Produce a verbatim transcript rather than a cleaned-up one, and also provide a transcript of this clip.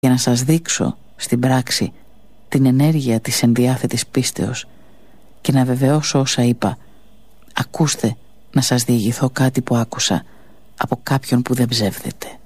για να σας δείξω στην πράξη την ενέργεια της ενδιάθετης πίστεως και να βεβαιώσω όσα είπα. Ακούστε να σας διηγηθώ κάτι που άκουσα από κάποιον που δεν ψεύδεται.